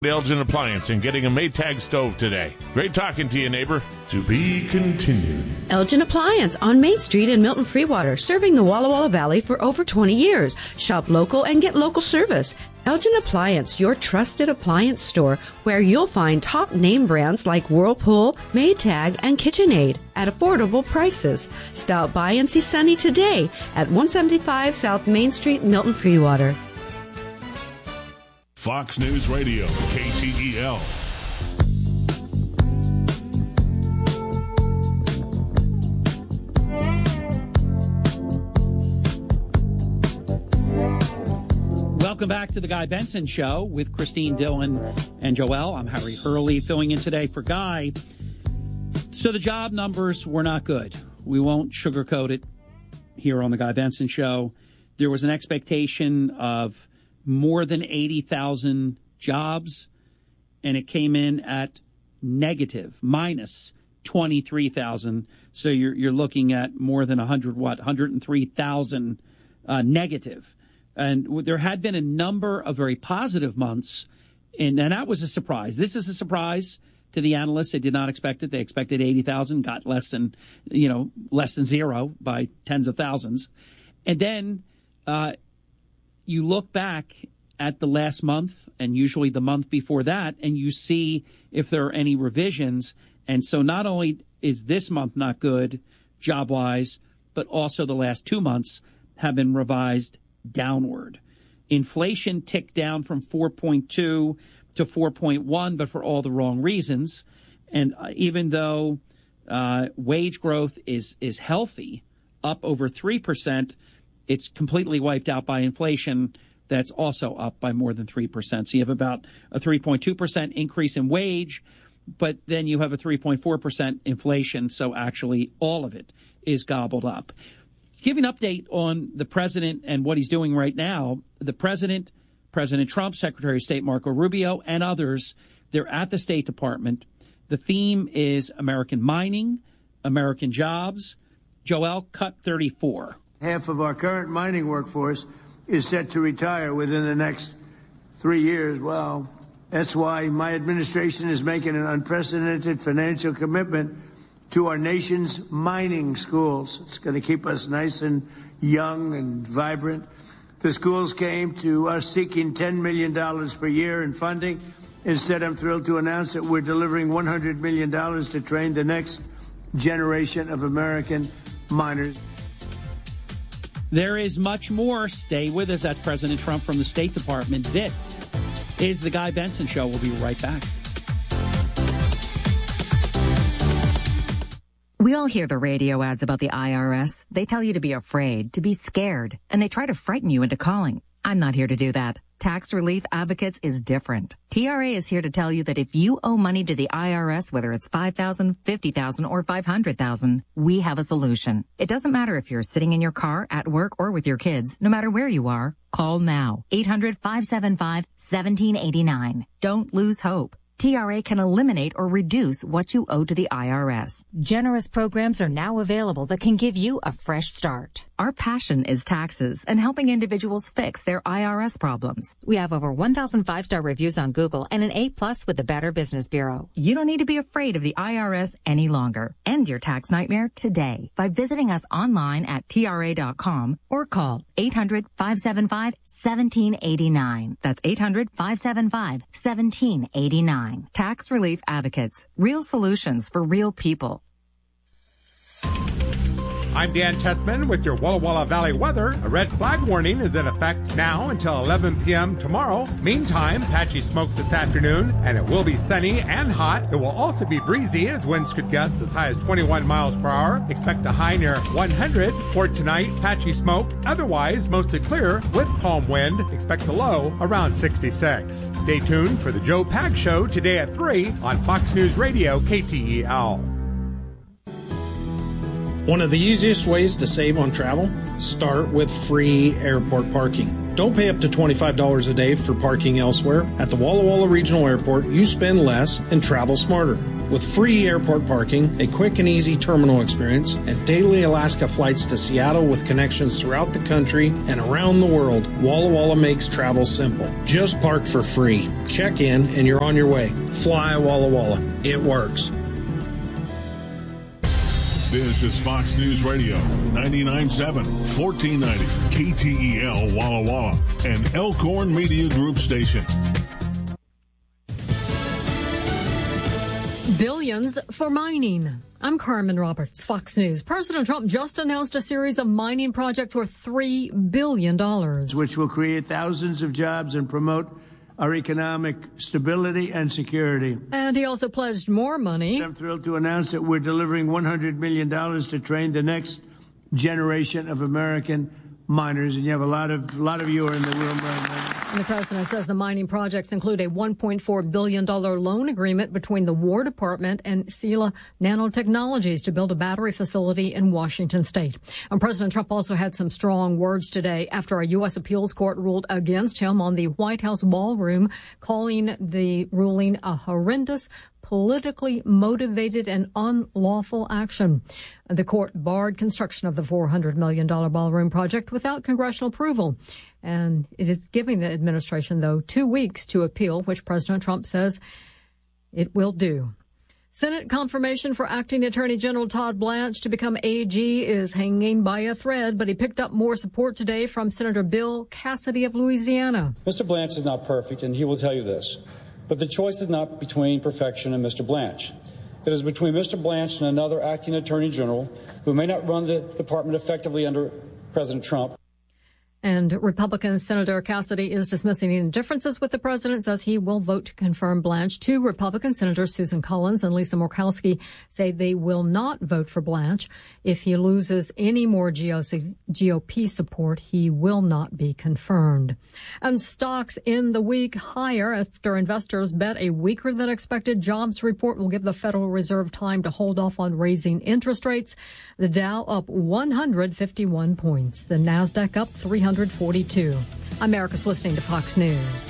Elgin Appliance and getting a Maytag stove today. Great talking to you, neighbor. To be continued. Elgin Appliance on Main Street in Milton Freewater, serving the Walla Walla Valley for over 20 years. Shop local and get local service. Elgin Appliance, your trusted appliance store, where you'll find top name brands like Whirlpool, Maytag, and KitchenAid at affordable prices. Stop by and see Sunny today at 175 South Main Street, Milton Freewater. Fox News Radio, KTEL. Welcome back to the Guy Benson Show with Christine Dillon and Joelle. I'm Harry Hurley filling in today for Guy. So the job numbers were not good. We won't sugarcoat it here on the Guy Benson Show. There was an expectation of more than 80,000 jobs, and it came in at negative, minus 23,000. So you're looking at more than 103,000 negative. And there had been a number of very positive months, and that was a surprise. This is a surprise to the analysts. They did not expect it. They expected 80,000, got less than zero by tens of thousands. And then you look back at the last month and usually the month before that, and you see if there are any revisions. And so not only is this month not good job-wise, but also the last 2 months have been revised downward. Inflation ticked down from 4.2 to 4.1, but for all the wrong reasons. And even though wage growth is healthy, up over 3%, it's completely wiped out by inflation. That's also up by more than 3%. So you have about a 3.2% increase in wage, but then you have a 3.4% inflation. So actually all of it is gobbled up. Give an update on the president and what he's doing right now. The president, President Trump, Secretary of State Marco Rubio, and others, they're at the State Department. The theme is American mining, American jobs. Joel, cut 34. Half of our current mining workforce is set to retire within the next 3 years. Well, that's why my administration is making an unprecedented financial commitment to our nation's mining schools. It's going to keep us nice and young and vibrant. The schools came to us seeking $10 million per year in funding. Instead, I'm thrilled to announce that we're delivering $100 million to train the next generation of American miners. There is much more. Stay with us. That's President Trump from the State Department. This is the Guy Benson Show. We'll be right back. We all hear the radio ads about the IRS. They tell you to be afraid, to be scared, and they try to frighten you into calling. I'm not here to do that. Tax Relief Advocates is different. TRA is here to tell you that if you owe money to the IRS, whether it's $5,000, $50,000, or $500,000, we have a solution. It doesn't matter if you're sitting in your car, at work, or with your kids. No matter where you are, call now. 800-575-1789. Don't lose hope. TRA can eliminate or reduce what you owe to the IRS. Generous programs are now available that can give you a fresh start. Our passion is taxes and helping individuals fix their IRS problems. We have over 1,000 5-star reviews on Google and an A+ with the Better Business Bureau. You don't need to be afraid of the IRS any longer. End your tax nightmare today by visiting us online at TRA.com or call 800-575-1789. That's 800-575-1789. Tax Relief Advocates. Real solutions for real people. I'm Dan Tessman with your Walla Walla Valley weather. A red flag warning is in effect now until 11 p.m. tomorrow. Meantime, patchy smoke this afternoon, and it will be sunny and hot. It will also be breezy as winds could gust as high as 21 miles per hour. Expect a high near 100. For tonight, patchy smoke, otherwise mostly clear with calm wind. Expect a low around 66. Stay tuned for the Joe Pags Show today at 3 on Fox News Radio KTEL. One of the easiest ways to save on travel? Start with free airport parking. Don't pay up to $25 a day for parking elsewhere. At the Walla Walla Regional Airport, you spend less and travel smarter. With free airport parking, a quick and easy terminal experience, and daily Alaska flights to Seattle with connections throughout the country and around the world, Walla Walla makes travel simple. Just park for free. Check in and you're on your way. Fly Walla Walla. It works. This is Fox News Radio, 99.7, 1490, KTEL Walla Walla, and Elkhorn Media Group station. Billions for mining. I'm Carmen Roberts, Fox News. President Trump just announced a series of mining projects worth $3 billion. Which will create thousands of jobs and promote our economic stability and security. And he also pledged more money. I'm thrilled to announce that we're delivering $100 million to train the next generation of American miners, and you have a lot of you are in the room right now. And the president says the mining projects include a $1.4 billion loan agreement between the War Department and Sila Nanotechnologies to build a battery facility in Washington state. And President Trump also had some strong words today after a U.S. appeals court ruled against him on the White House ballroom, calling the ruling a horrendous, politically motivated and unlawful action. The court barred construction of the $400 million ballroom project without congressional approval. And it is giving the administration, though, 2 weeks to appeal, which President Trump says it will do. Senate confirmation for acting Attorney General Todd Blanche to become AG is hanging by a thread, but he picked up more support today from Senator Bill Cassidy of Louisiana. Mr. Blanche is not perfect, and he will tell you this. But the choice is not between perfection and Mr. Blanche. It is between Mr. Blanche and another acting Attorney General who may not run the department effectively under President Trump. And Republican Senator Cassidy is dismissing any differences with the president, says he will vote to confirm Blanche. Two Republican senators, Susan Collins and Lisa Murkowski, say they will not vote for Blanche. If he loses any more GOP support, he will not be confirmed. And stocks in the week higher after investors bet a weaker than expected jobs report will give the Federal Reserve time to hold off on raising interest rates. The Dow up 151 points. The Nasdaq up 342. America's listening to Fox News.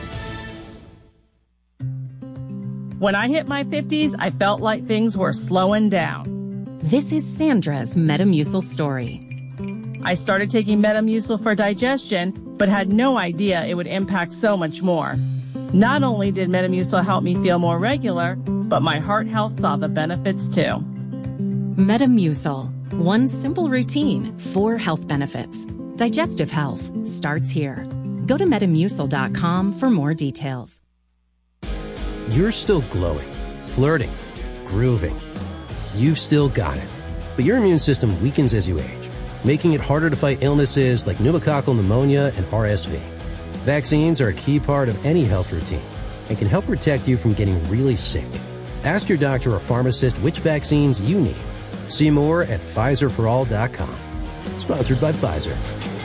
When I hit my 50s, I felt like things were slowing down. This is Sandra's Metamucil story. I started taking Metamucil for digestion, but had no idea it would impact so much more. Not only did Metamucil help me feel more regular, but my heart health saw the benefits too. Metamucil. One simple routine, 4 health benefits. Digestive health starts here. Go to Metamucil.com for more details. You're still glowing, flirting, grooving. You've still got it. But your immune system weakens as you age, making it harder to fight illnesses like pneumococcal pneumonia and RSV. Vaccines are a key part of any health routine and can help protect you from getting really sick. Ask your doctor or pharmacist which vaccines you need. See more at PfizerForAll.com. Sponsored by Pfizer.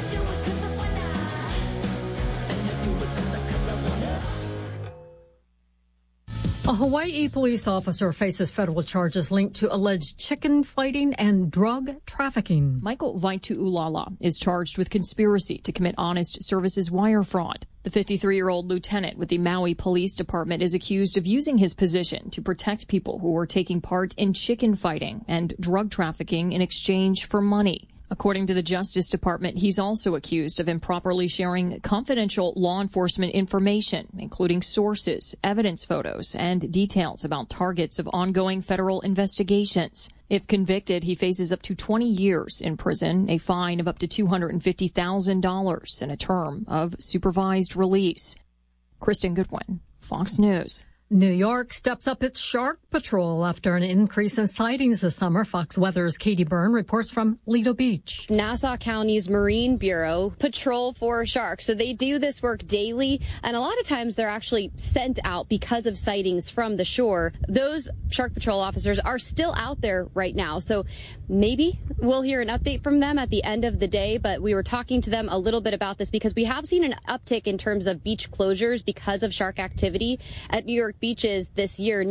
A Hawaii police officer faces federal charges linked to alleged chicken fighting and drug trafficking. Michael Vaitu'ulala is charged with conspiracy to commit honest services wire fraud. The 53-year-old lieutenant with the Maui Police Department is accused of using his position to protect people who were taking part in chicken fighting and drug trafficking in exchange for money. According to the Justice Department, he's also accused of improperly sharing confidential law enforcement information, including sources, evidence photos, and details about targets of ongoing federal investigations. If convicted, he faces up to 20 years in prison, a fine of up to $250,000, and a term of supervised release. Kristen Goodwin, Fox News. New York steps up its shark patrol after an increase in sightings this summer. Fox Weather's Katie Byrne reports from Lido Beach. Nassau County's Marine Bureau patrol for sharks. So they do this work daily, and a lot of times they're actually sent out because of sightings from the shore. Those shark patrol officers are still out there right now. So maybe we'll hear an update from them at the end of the day, but we were talking to them a little bit about this because we have seen an uptick in terms of beach closures because of shark activity at New York beaches this year. New York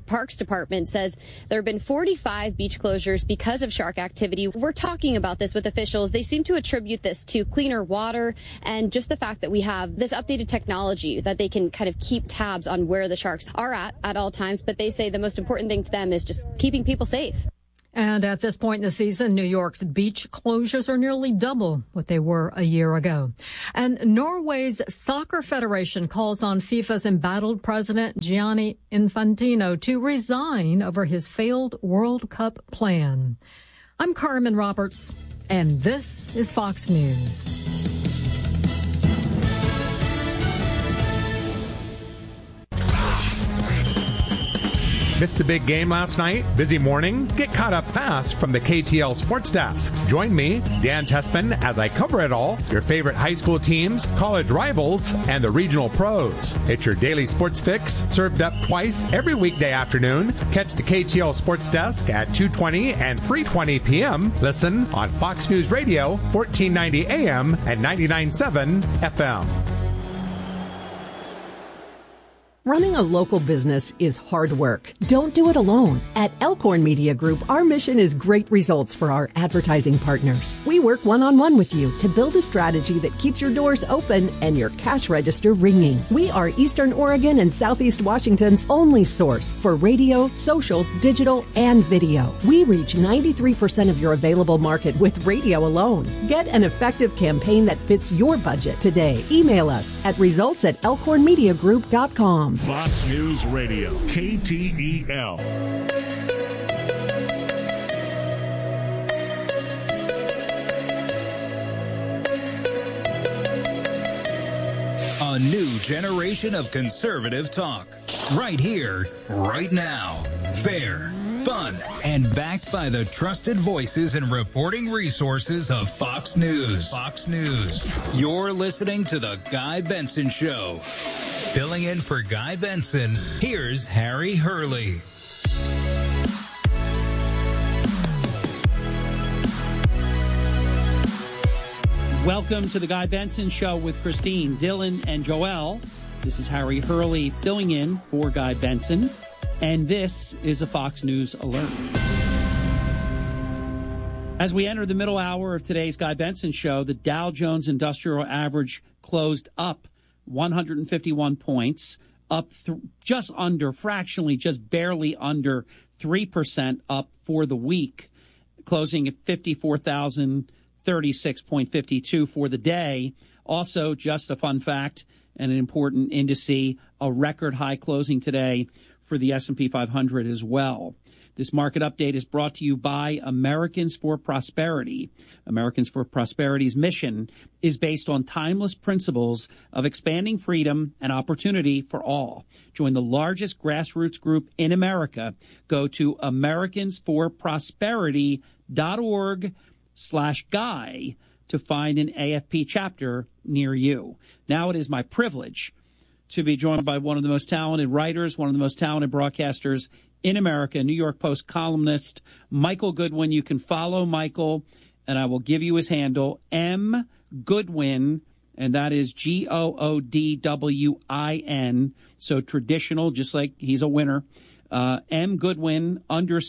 Parks Department says there have been 45 beach closures because of shark activity. We're talking about this with officials. They seem to attribute this to cleaner water and just the fact that we have this updated technology that they can kind of keep tabs on where the sharks are at all times. But they say the most important thing to them is just keeping people safe. And at this point in the season, New York's beach closures are nearly double what they were a year ago. And Norway's Soccer Federation calls on FIFA's embattled president Gianni Infantino to resign over his failed World Cup plan. I'm Carmen Roberts, and this is Fox News. Missed the big game last night? Busy morning? Get caught up fast from the KTL Sports Desk. Join me, Dan Tessman, as I cover it all, your favorite high school teams, college rivals, and the regional pros. It's your daily sports fix, served up twice every weekday afternoon. Catch the KTL Sports Desk at 2:20 and 3:20 p.m. Listen on Fox News Radio, 1490 AM and 99.7 FM. Running a local business is hard work. Don't do it alone. At Elkhorn Media Group, our mission is great results for our advertising partners. We work one-on-one with you to build a strategy that keeps your doors open and your cash register ringing. We are Eastern Oregon and Southeast Washington's only source for radio, social, digital, and video. We reach 93% of your available market with radio alone. Get an effective campaign that fits your budget today. Email us at results@elkhornmediagroup.com. Fox News Radio, KTEL. A new generation of conservative talk. Right here, right now. Fair, fun, and backed by the trusted voices and reporting resources of Fox News. Fox News. You're listening to The Guy Benson Show. Filling in for Guy Benson, here's Harry Hurley. Welcome to the Guy Benson Show with Christine, Dylan, and Joel. This is Harry Hurley filling in for Guy Benson, and this is a Fox News alert. As we enter the middle hour of today's Guy Benson Show, the Dow Jones Industrial Average closed up 151 points, up just barely under 3% up for the week, closing at 54,036.52 for the day. Also, just a fun fact and an important indice, a record high closing today for the S&P 500 as well. This market update is brought to you by Americans for Prosperity. Americans for Prosperity's mission is based on timeless principles of expanding freedom and opportunity for all. Join the largest grassroots group in America. Go to americansforprosperity.org/guy to find an AFP chapter near you. Now it is my privilege to be joined by one of the most talented writers, one of the most talented broadcasters in America, New York Post columnist, Michael Goodwin. You can follow Michael, and I will give you his handle, M. Goodwin, and that is Goodwin. So traditional, just like he's a winner. M. Goodwin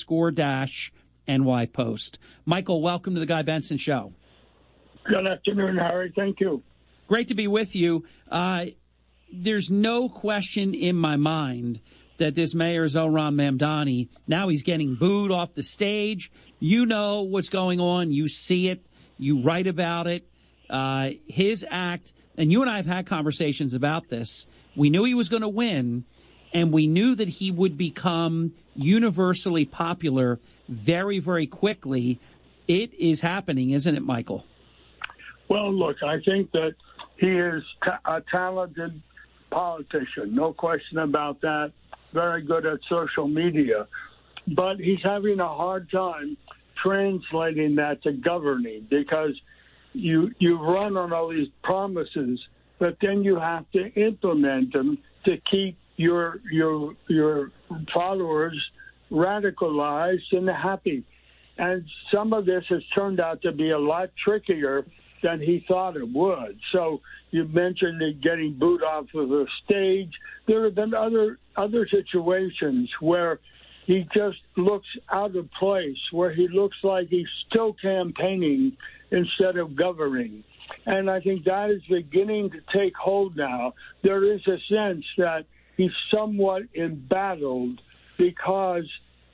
_NY Post. Michael, welcome to the Guy Benson Show. Good afternoon, Harry. Thank you. Great to be with you. There's no question in my mind that this mayor, Zohran Mamdani, now he's getting booed off the stage. You know what's going on. You see it. You write about it. His act, and you and I have had conversations about this. We knew he was going to win, and we knew that he would become universally popular very, very quickly. It is happening, isn't it, Michael? Well, look, I think that he is a talented politician. No question about that. Very good at social media. But he's having a hard time translating that to governing, because you run on all these promises, but then you have to implement them to keep your followers radicalized and happy. And some of this has turned out to be a lot trickier than he thought it would. So you mentioned it getting booed off of the stage. There have been other other situations where he just looks out of place, where he looks like he's still campaigning instead of governing. And I think that is beginning to take hold now. There is a sense that he's somewhat embattled because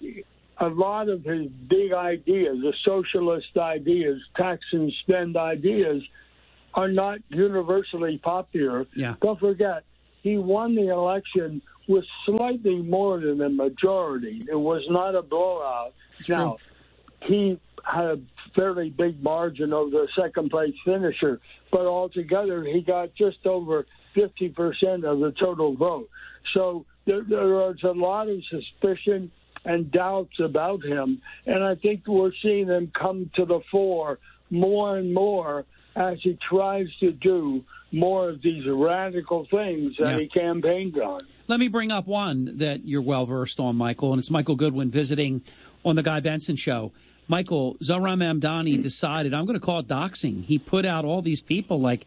a lot of his big ideas, the socialist ideas, tax and spend ideas, are not universally popular. Yeah. Don't forget, he won the election with slightly more than a majority. It was not a blowout. Now, he had a fairly big margin over the second-place finisher, but altogether he got just over 50% of the total vote. So there was a lot of suspicion and doubts about him, and I think we're seeing them come to the fore more and more as he tries to do more of these radical things that he campaigned on. Let me bring up one that you're well-versed on, Michael, and it's Michael Goodwin visiting on the Guy Benson Show. Michael, Zohran Mamdani decided, I'm going to call it doxing. He put out all these people, like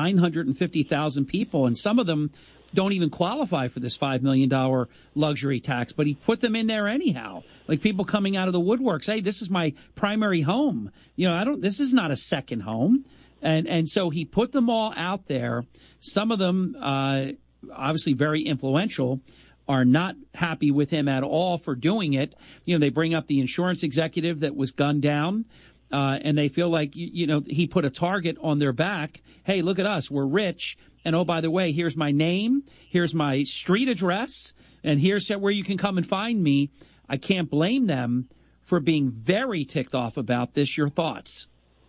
950,000 people, and some of them don't even qualify for this $5 million luxury tax, but he put them in there anyhow. Like people coming out of the woodworks, hey, this is my primary home. You know, this is not a second home. And so he put them all out there. Some of them, obviously very influential, are not happy with him at all for doing it. You know, they bring up the insurance executive that was gunned down, and they feel like, he put a target on their back. Hey, look at us. We're rich. And, oh, by the way, here's my name. Here's my street address. And here's where you can come and find me. I can't blame them for being very ticked off about this. Your thoughts?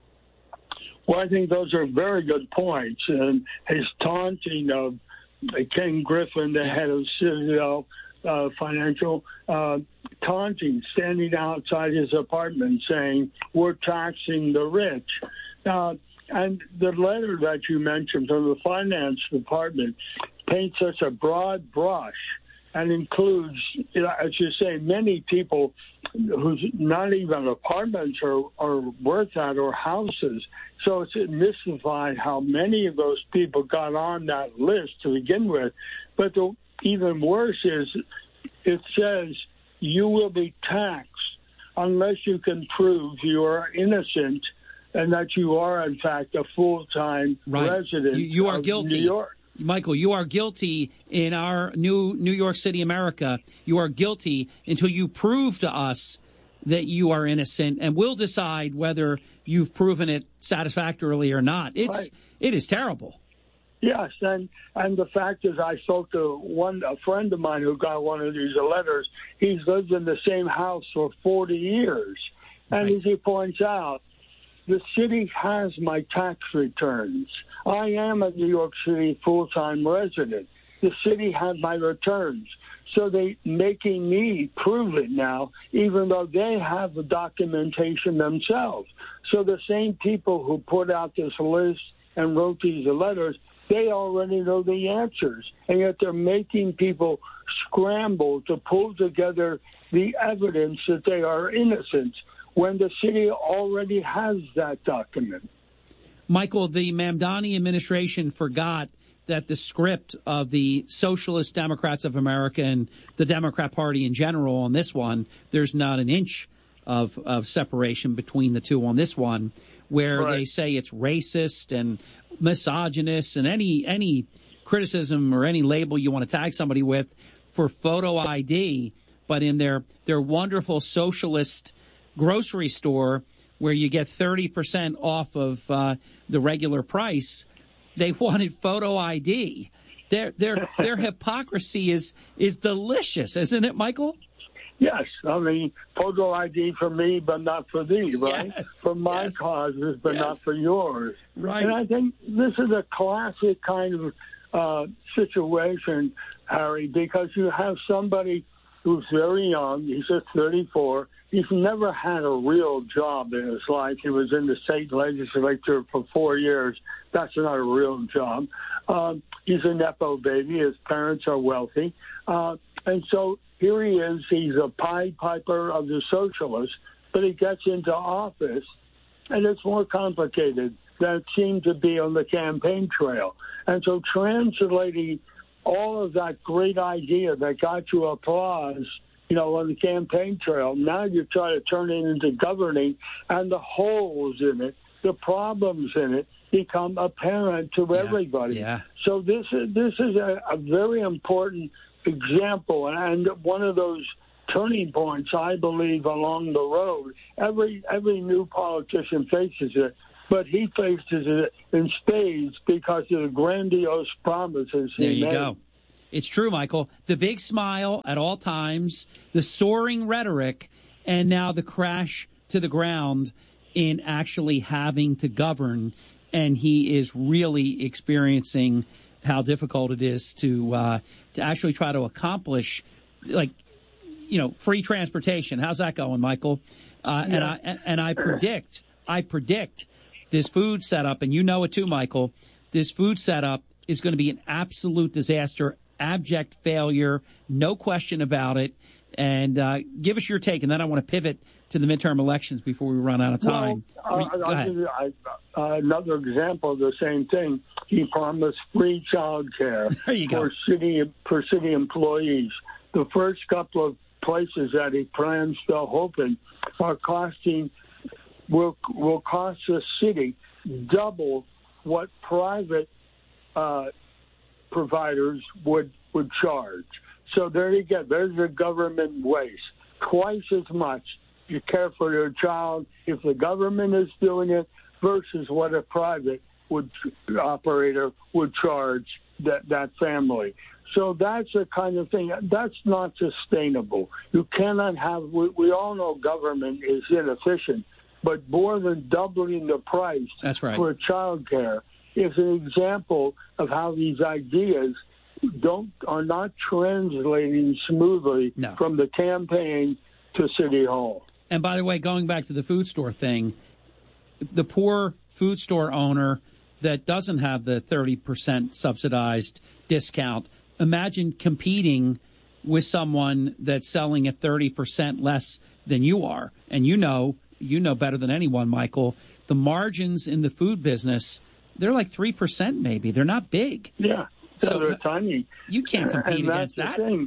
Well, I think those are very good points. And his taunting of Ken Griffin, the head of Citadel Financial, taunting, standing outside his apartment saying, we're taxing the rich. And the letter that you mentioned from the finance department paints such a broad brush and includes, as you say, many people whose not even apartments are worth that or houses. So it's mystified how many of those people got on that list to begin with. But even worse is it says you will be taxed unless you can prove you are innocent and that you are, in fact, a full-time resident you are of guilty. New York. Michael, you are guilty in our New York City, America. You are guilty until you prove to us that you are innocent, and we'll decide whether you've proven it satisfactorily or not. It is terrible. Yes, and the fact is I spoke to a friend of mine who got one of these letters. He's lived in the same house for 40 years. And as he points out, the city has my tax returns. I am a New York City full-time resident. The city had my returns. So they making me prove it now, even though they have the documentation themselves. So the same people who put out this list and wrote these letters, they already know the answers. And yet they're making people scramble to pull together the evidence that they are innocent when the city already has that document. Michael, the Mamdani administration forgot that the script of the Socialist Democrats of America and the Democrat Party in general on this one, there's not an inch of separation between the two on this one, where they say it's racist and misogynist and any criticism or any label you want to tag somebody with for photo ID, but in their wonderful socialist grocery store where you get 30% off of the regular price, they wanted photo ID. Their hypocrisy is delicious, isn't it, Michael? Yes, I mean, photo ID for me, but not for thee, right? Yes, for my causes, but not for yours. Right. And I think this is a classic kind of situation, Harry, because you have somebody who's very young. He's just 34. He's never had a real job in his life. He was in the state legislature for 4 years. That's not a real job. He's a Nepo baby. His parents are wealthy. And so here he is. He's a Pied Piper of the socialists, but he gets into office, and it's more complicated than it seemed to be on the campaign trail. And so translating all of that great idea that got you applause, on the campaign trail, now you try to turn it into governing, and the holes in it, the problems in it, become apparent to everybody. Yeah. So this is a very important example, and one of those turning points, I believe, along the road. Every new politician faces it, but he faces it in spades because of the grandiose promises he made. There you go. It's true, Michael. The big smile at all times, the soaring rhetoric, and now the crash to the ground in actually having to govern. And he is really experiencing how difficult it is to actually try to accomplish, free transportation. How's that going, Michael? And I predict this food setup, and you know it too, Michael. This food setup is going to be an absolute disaster, abject failure, no question about it. And give us your take, and then I want to pivot to the midterm elections before we run out of time. I'll give you another example of the same thing. He promised free child care for city employees. The first couple of places that he plans to open will cost the city double what private providers would charge. So there you go. There's a government waste. Twice as much you care for your child if the government is doing it versus what a private operator would charge that family. So that's the kind of thing. That's not sustainable. You cannot have. We all know government is inefficient, but more than doubling the price for child care is an example of how these ideas are not translating smoothly from the campaign to City Hall. And by the way, going back to the food store thing, the poor food store owner that doesn't have the 30% subsidized discount, imagine competing with someone that's selling at 30% less than you are. And you know better than anyone, Michael, the margins in the food business, they're like 3% maybe. They're not big. Yeah. So they're tiny. You can't compete against that. Thing.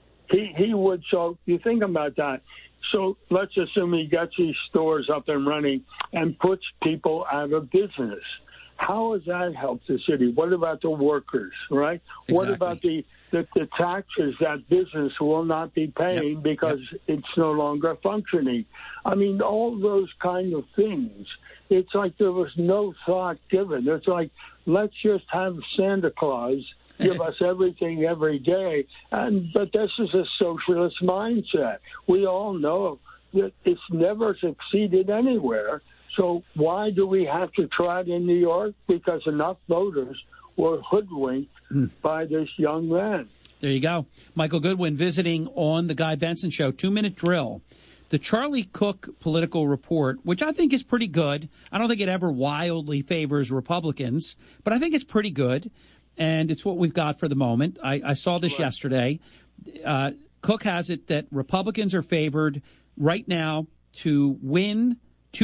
He would. So you think about that. So let's assume he gets these stores up and running and puts people out of business. How does that help the city? What about the workers, right? Exactly. What about the taxes that business will not be paying because it's no longer functioning? I mean, all those kind of things. It's like there was no thought given. It's like, let's just have Santa Claus give us everything every day. But this is a socialist mindset. We all know that it's never succeeded anywhere. So why do we have to try it in New York? Because enough voters were hoodwinked by this young man. There you go. Michael Goodwin visiting on the Guy Benson Show. 2-minute drill. The Charlie Cook political report, which I think is pretty good. I don't think it ever wildly favors Republicans, but I think it's pretty good. And it's what we've got for the moment. I saw this yesterday. Cook has it that Republicans are favored right now to win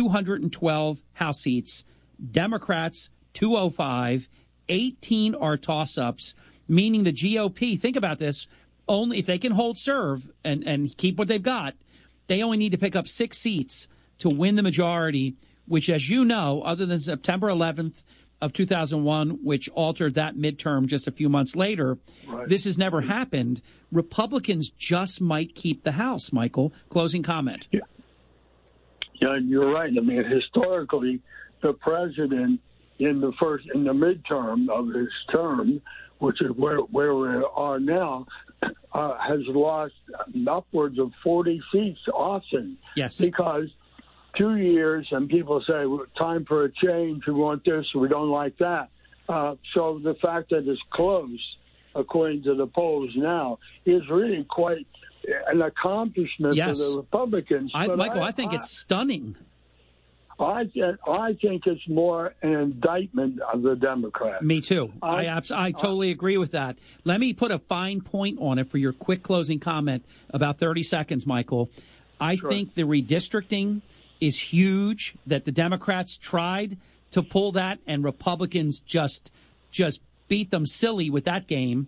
212 House seats. Democrats, 205. 18 are toss-ups, meaning the GOP, think about this, only if they can hold serve and keep what they've got, they only need to pick up 6 seats to win the majority, which, as you know, other than September 11th of 2001, which altered that midterm just a few months later, this has never happened. Republicans just might keep the House, Michael. Closing comment. Yeah, you're right. I mean, historically, the president in the midterm of his term, which is where we are now, has lost upwards of 40 seats often. Yes. Because 2 years, and people say, well, time for a change, we want this, we don't like that. So the fact that it's close, according to the polls now, is really quite an accomplishment for the Republicans. Michael, I think it's stunning. I think it's more an indictment of the Democrats. Me too. I totally agree with that. Let me put a fine point on it for your quick closing comment, about 30 seconds, Michael. I think the redistricting is huge, that the Democrats tried to pull that and Republicans just beat them silly with that game.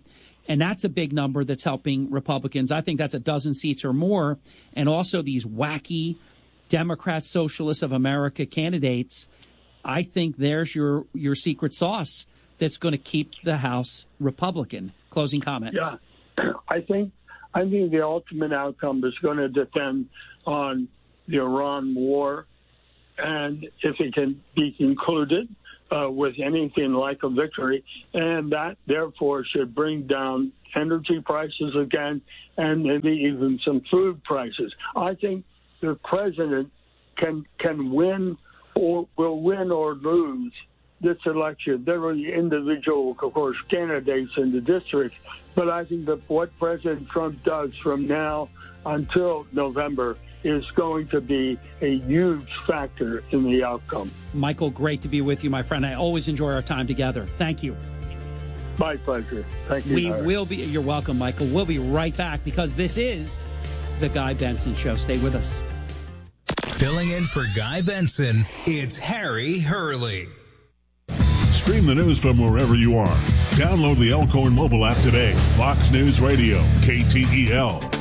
And that's a big number that's helping Republicans. I think that's a dozen seats or more. And also these wacky Democrat Socialists of America candidates. I think there's your secret sauce that's going to keep the House Republican. Closing comment. Yeah, I think the ultimate outcome is going to depend on the Iran war, and if it can be concluded with anything like a victory, and that therefore should bring down energy prices again and maybe even some food prices. I think the president can win or will win or lose this election. There are the individual, of course, candidates in the districts, but I think that what President Trump does from now until November is going to be a huge factor in the outcome. Michael, great to be with you, my friend. I always enjoy our time together. Thank you. My pleasure. Thank you. You're welcome, Michael. We'll be right back because this is The Guy Benson Show. Stay with us. Filling in for Guy Benson, it's Harry Hurley. Stream the news from wherever you are. Download the Elkhorn mobile app today. Fox News Radio, KTEL.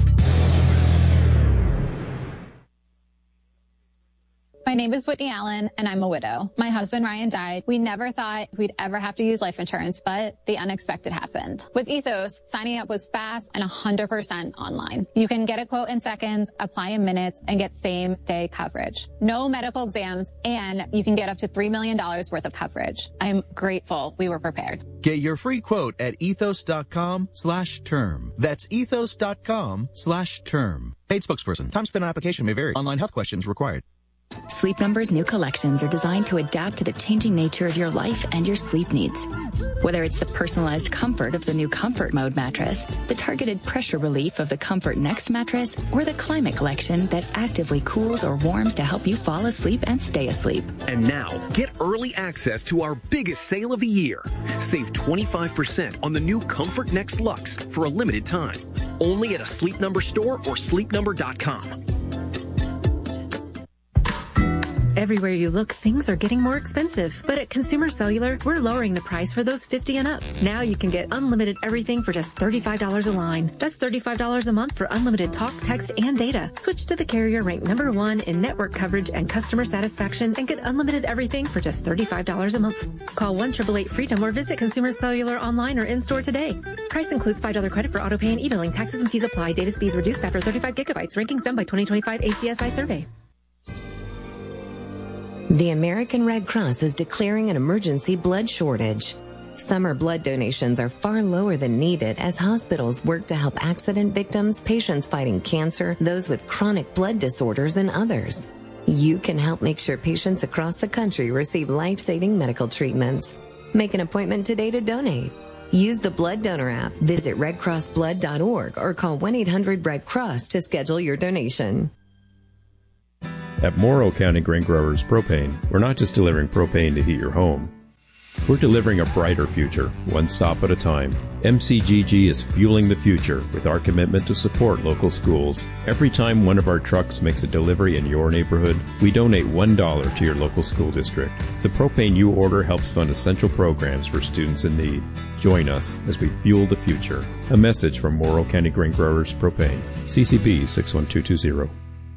My name is Whitney Allen, and I'm a widow. My husband, Ryan, died. We never thought we'd ever have to use life insurance, but the unexpected happened. With Ethos, signing up was fast and 100% online. You can get a quote in seconds, apply in minutes, and get same-day coverage. No medical exams, and you can get up to $3 million worth of coverage. I'm grateful we were prepared. Get your free quote at ethos.com/term. That's ethos.com/term. Paid spokesperson. Time spent on application may vary. Online health questions required. Sleep Number's new collections are designed to adapt to the changing nature of your life and your sleep needs. Whether it's the personalized comfort of the new Comfort Mode mattress, the targeted pressure relief of the Comfort Next mattress, or the Climate Collection that actively cools or warms to help you fall asleep and stay asleep. And now, get early access to our biggest sale of the year. Save 25% on the new Comfort Next Luxe for a limited time. Only at a Sleep Number store or sleepnumber.com. Everywhere you look, things are getting more expensive. But at Consumer Cellular, we're lowering the price for those 50 and up. Now you can get unlimited everything for just $35 a line. That's $35 a month for unlimited talk, text, and data. Switch to the carrier ranked #1 in network coverage and customer satisfaction and get unlimited everything for just $35 a month. Call 1-888-FREEDOM or visit Consumer Cellular online or in-store today. Price includes $5 credit for auto pay and e-billing. Taxes and fees apply. Data speeds reduced after 35 gigabytes. Rankings done by 2025 ACSI survey. The American Red Cross is declaring an emergency blood shortage. Summer blood donations are far lower than needed as hospitals work to help accident victims, patients fighting cancer, those with chronic blood disorders, and others. You can help make sure patients across the country receive life-saving medical treatments. Make an appointment today to donate. Use the Blood Donor app, visit redcrossblood.org, or call 1-800-RED-CROSS to schedule your donation. At Morrow County Grain Growers Propane, we're not just delivering propane to heat your home. We're delivering a brighter future, one stop at a time. MCGG is fueling the future with our commitment to support local schools. Every time one of our trucks makes a delivery in your neighborhood, we donate $1 to your local school district. The propane you order helps fund essential programs for students in need. Join us as we fuel the future. A message from Morrow County Grain Growers Propane. CCB 61220.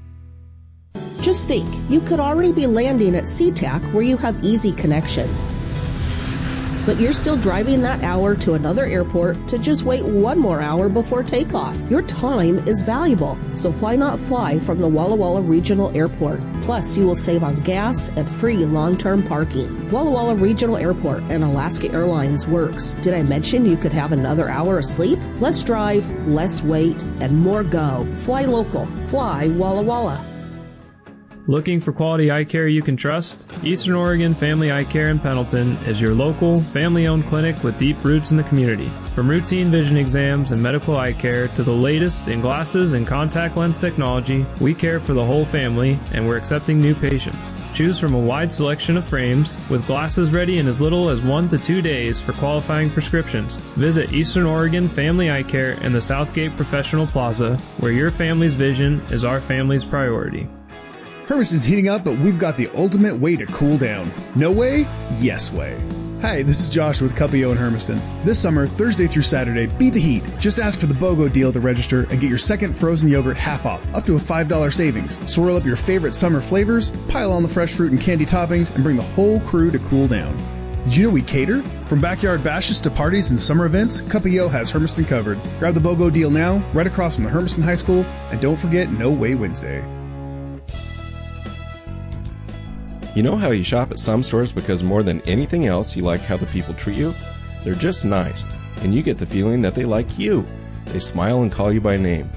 Just think, you could already be landing at SeaTac where you have easy connections. But you're still driving that hour to another airport to just wait one more hour before takeoff. Your time is valuable, so why not fly from the Walla Walla Regional Airport? Plus, you will save on gas and free long-term parking. Walla Walla Regional Airport and Alaska Airlines works. Did I mention you could have another hour of sleep? Less drive, less wait, and more go. Fly local. Fly Walla Walla. Looking for quality eye care you can trust? Eastern Oregon Family Eye Care in Pendleton is your local, family-owned clinic with deep roots in the community. From routine vision exams and medical eye care to the latest in glasses and contact lens technology, we care for the whole family, and we're accepting new patients. Choose from a wide selection of frames, with glasses ready in as little as 1 to 2 days for qualifying prescriptions. Visit Eastern Oregon Family Eye Care in the Southgate Professional Plaza, where your family's vision is our family's priority. Hermes is heating up, but we've got the ultimate way to cool down. No way? Yes way. Hi, this is Josh with Cuppio in Hermiston. This summer, Thursday through Saturday, beat the heat. Just ask for the BOGO deal to register and get your second frozen yogurt half off, up to a $5 savings. Swirl up your favorite summer flavors, pile on the fresh fruit and candy toppings, and bring the whole crew to cool down. Did you know we cater? From backyard bashes to parties and summer events, Cuppio has Hermiston covered. Grab the BOGO deal now, right across from the Hermiston High School, and don't forget No Way Wednesday. You know how you shop at some stores because more than anything else you like how the people treat you? They're just nice, and you get the feeling that they like you. They smile and call you by name.